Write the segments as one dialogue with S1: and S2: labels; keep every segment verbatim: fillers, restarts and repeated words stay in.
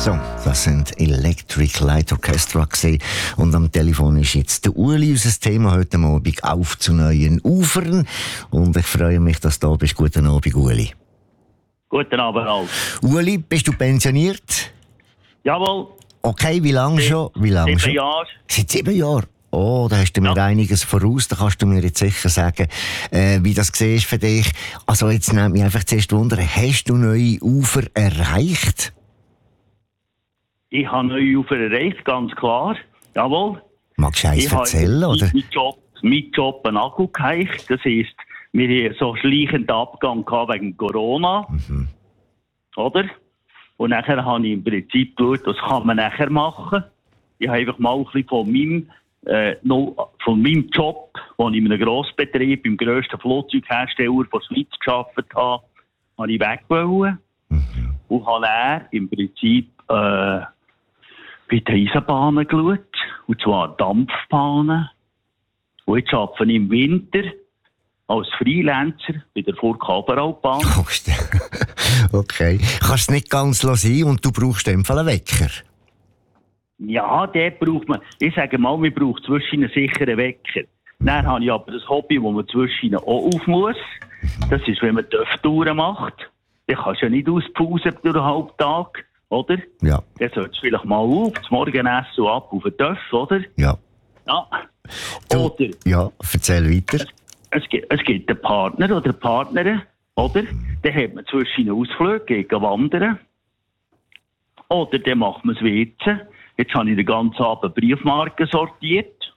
S1: So, das sind Electric Light Orchestra gewesen. Und am Telefon ist jetzt der Uli, unser Thema heute Abend auf zu neuen Ufern. Und ich freue mich, dass du da bist. Guten Abend, Uli.
S2: Guten Abend, Ralf.
S1: Uli, bist du pensioniert?
S2: Jawohl.
S1: Okay, wie lange schon? Wie lange
S2: sieben
S1: schon?
S2: Jahre.
S1: Seit sieben Jahren? Oh, da hast du mir ja. einiges voraus. Da kannst du mir jetzt sicher sagen, äh, wie das war für dich. Also jetzt nimmt mich einfach zuerst Wunder, hast du neue Ufer erreicht?
S2: Ich habe neue Ufer erreicht, ganz klar. Jawohl.
S1: Magst du eins erzählen,
S2: habe
S1: oder?
S2: Mein Job, mein Job einen Akku geheicht. Das heisst, wir hatten so einen schleichenden Abgang wegen Corona.
S1: Mhm.
S2: Oder? Und nachher habe ich im Prinzip geschaut, was kann man nachher machen. Ich habe einfach mal ein bisschen von meinem, äh, noch, von meinem Job, wo ich in einem Grossbetrieb, im grössten Flugzeughersteller von Schweiz gearbeitet habe, habe ich weg wollen.
S1: Mhm.
S2: Und habe dann im Prinzip äh, bei den Eisenbahnen geschaut. Und zwar Dampfbahnen. Und jetzt arbeite ich im Winter als Freelancer bei der Furka-Oberalpbahn.
S1: Okay. Kannst es nicht ganz sein und du brauchst in dem Fall einen Wecker?
S2: Ja, der braucht man. Ich sage mal, man braucht zwischen einen sicheren Wecker. Dann habe ich aber das Hobby, wo man zwischen auch auf muss. Das ist, wenn man Töpftouren macht. Dann kannst du ja nicht auspausen durch den Halbtag, oder?
S1: Ja.
S2: Dann sollst du vielleicht mal auf, das Morgenessen und ab auf den Töpf, oder?
S1: Ja.
S2: Ja.
S1: Du,
S2: Oder
S1: ja, erzähl weiter.
S2: Es, es, gibt, es gibt einen Partner oder eine Partnerin, oder? Dann hat man zwischen Ausflügen gegen Wandern. Oder dann macht man das Weizen. Jetzt habe ich den ganzen Abend Briefmarken sortiert.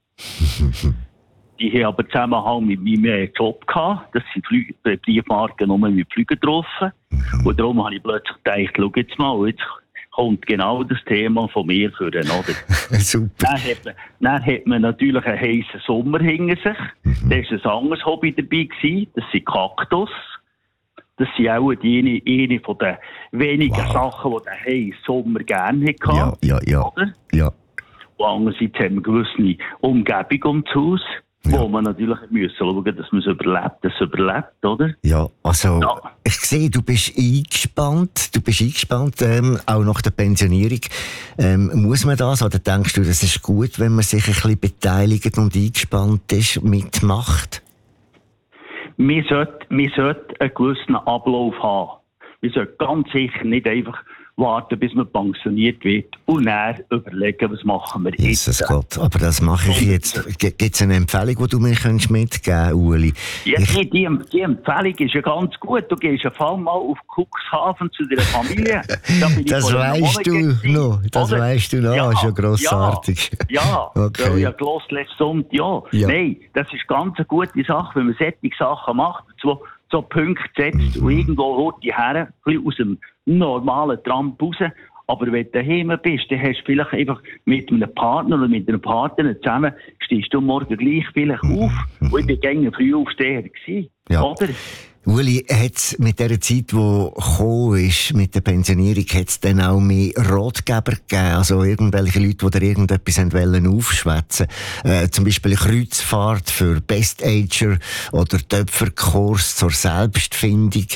S2: Die haben aber Zusammenhang mit meinem Job gehabt. Das sind Flü- Briefmarken nur mit Flügen getroffen. Und darum habe ich plötzlich gedacht, schau jetzt mal, jetzt kommt genau das Thema von mir für den, oder?
S1: Super.
S2: Dann hat, man, dann hat man natürlich einen heissen Sommer hinter sich. Mhm. Da war ein anderes Hobby dabei gewesen. Das sind Kaktus. Das sind auch die eine, eine von den wenigen wow. Sachen, die der heissen Sommer gerne hatte.
S1: Ja, ja, ja.
S2: Oder?
S1: Ja.
S2: Und andererseits haben wir eine gewisse Umgebung ums Haus,
S1: ja.
S2: wo man natürlich müssen schauen, dass man es überlebt, dass es überlebt, oder?
S1: Ja, also
S2: ja.
S1: ich sehe, du bist eingespannt, du bist eingespannt, ähm, auch nach der Pensionierung. Ähm, muss man das, oder denkst du, das ist gut, wenn man sich ein bisschen beteiligt und eingespannt ist, mitmacht?
S2: Wir sollten, wir sollten einen gewissen Ablauf haben. Wir sollten ganz sicher nicht einfach warten, bis man pensioniert wird und dann überlegen, was machen wir jetzt.
S1: Jesus Gott, aber das mache ich jetzt. Gibt es eine Empfehlung, die du mir mitgeben könntest, Uli?
S2: Ja,
S1: ich...
S2: die, die, die Empfehlung ist ja ganz gut. Du gehst einfach mal auf Cuxhaven zu deiner Familie. Da bin
S1: das weißt du noch. Das oder? Weißt du noch. Ja, ist ja grossartig.
S2: Ja, ja.
S1: Okay.
S2: Ja, gehört letzten Sonntag, ja. ja. Nein, das ist ganz eine gute Sache, wenn man solche Sachen macht, so, so Punkte setzt mhm. und irgendwo holt die Herren aus dem normalen Tramp raus. Aber wenn du daheim bist, dann hast du vielleicht einfach mit einem Partner oder mit einer Partnerin zusammen, stehst du morgen gleich vielleicht
S1: mhm.
S2: auf. Und ich war gerne Frühaufsteher gewesen.
S1: Ja.
S2: Oder?
S1: Uli, hat's mit dieser Zeit, die gekommen ist, mit der Pensionierung, hat es dann auch mehr Ratgeber gegeben? Also irgendwelche Leute, die dir irgendetwas wollen aufschwätzen äh, zum Beispiel eine Kreuzfahrt für Best-Ager oder Töpferkurs zur Selbstfindung?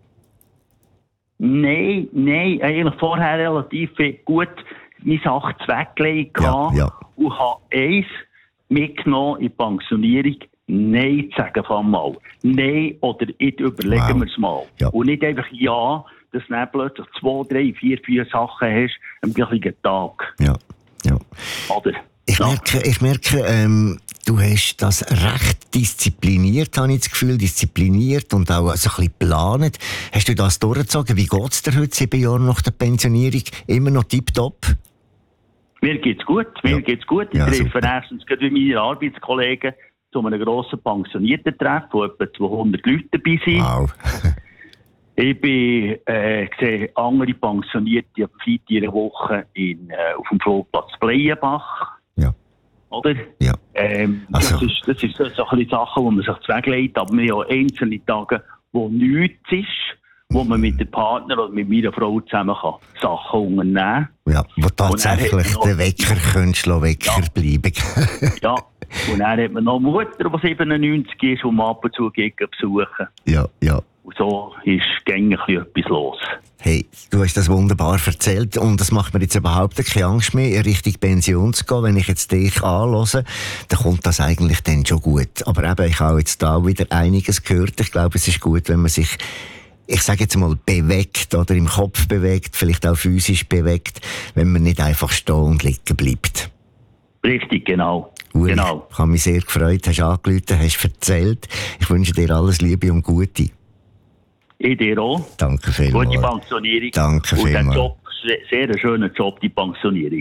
S2: Nein, nein, eigentlich vorher relativ gut meine Sachen weggelegt
S1: ja, ja.
S2: und habe eins mitgenommen in die Pensionierung. Nein zu sagen von mal. Nein, oder jetzt überlegen wow. wir es mal.
S1: Ja.
S2: Und nicht einfach ja, dass du dann plötzlich zwei, drei, vier, vier Sachen hast am gleichen Tag.
S1: Ja, ja.
S2: Oder?
S1: Ich
S2: ja.
S1: merke, ich merke ähm, du hast das recht diszipliniert, habe ich das Gefühl, diszipliniert und auch also ein bisschen geplant. Hast du das durchgezogen? Wie geht es dir heute, sieben Jahre nach der Pensionierung? Immer noch tipptopp?
S2: Mir geht's gut, mir
S1: ja.
S2: geht's gut. Ich
S1: ja,
S2: treffe erstens gerade meine Arbeitskollegen zu einem grossen Pensionierten-Treff, wo etwa zweihundert Leute dabei sind.
S1: Wow.
S2: Ich bin, äh, sehe andere Pensionierte am Freitag in einer Woche in, äh, auf dem Flugplatz Bleienbach.
S1: Ja.
S2: Oder?
S1: Ja.
S2: Ähm,
S1: also.
S2: Das ist, das ist so, so ein bisschen Sachen, die man sich zweglegt, aber wir haben auch einzelne Tage, wo nichts ist, wo man mit dem Partner oder mit meiner Frau zusammen kann Sachen unternehmen kann.
S1: Ja, wo tatsächlich der Wecker könntest du Wecker
S2: ja.
S1: bleiben.
S2: Ja, und dann hat man noch eine Mutter, die siebenundneunzig ist, und man ab und zu geht besuchen.
S1: Ja, ja.
S2: Und so ist gängig etwas los.
S1: Hey, du hast das wunderbar erzählt und das macht mir jetzt überhaupt keine Angst mehr, in Richtung Pension zu gehen. Wenn ich jetzt dich anhöre, dann kommt das eigentlich dann schon gut. Aber eben, ich habe jetzt da wieder einiges gehört. Ich glaube, es ist gut, wenn man sich, ich sage jetzt mal, bewegt oder im Kopf bewegt, vielleicht auch physisch bewegt, wenn man nicht einfach stehen und liegen bleibt.
S2: Richtig, genau.
S1: Uli,
S2: genau.
S1: Ich habe mich sehr gefreut, hast angerufen, hast erzählt. Ich wünsche dir alles Liebe und Gute.
S2: Ich dir auch.
S1: Danke vielmals.
S2: Gute Pensionierung.
S1: Danke
S2: und
S1: vielmals.
S2: Job, sehr ein schöner Job, die Pensionierung.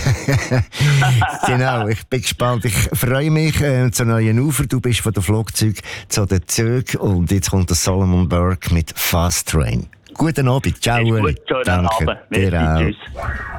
S1: Genau, ich bin gespannt. Ich freue mich äh, zur neuen Ufer. Du bist von den Flugzeugen zu den Zügen und jetzt kommt der Solomon Burke mit Fast Train. Guten Abend. Ciao, Uli.
S2: Gut, schönen
S1: Danke.
S2: Abend. Merci,
S1: dir auch.
S2: tschüss.